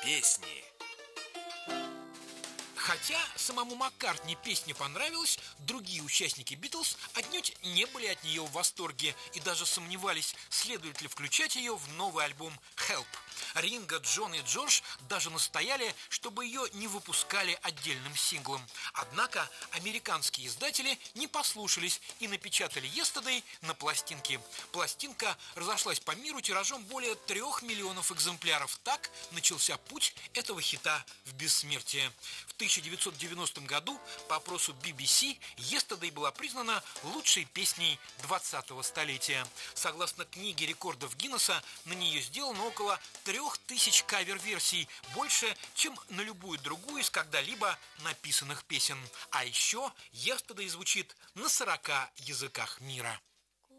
песни. Хотя самому Маккартни песня понравилась, другие участники Битлз отнюдь не были от нее в восторге и даже сомневались, следует ли включать ее в новый альбом «Help». Ринго, Джон и Джордж даже настояли, чтобы ее не выпускали отдельным синглом. Однако американские издатели не послушались и напечатали «Yesterday» на пластинке. Пластинка разошлась по миру тиражом более 3 миллионов экземпляров. Так начался путь этого хита в бессмертие. В 1990 году по опросу BBC «Yesterday» была признана лучшей песней 20-го столетия. Согласно книге рекордов Гиннесса, на нее сделано около 3000 кавер-версий, больше, чем на любую другую из когда-либо написанных песен. А еще «Yesterday» звучит на 40 языках мира.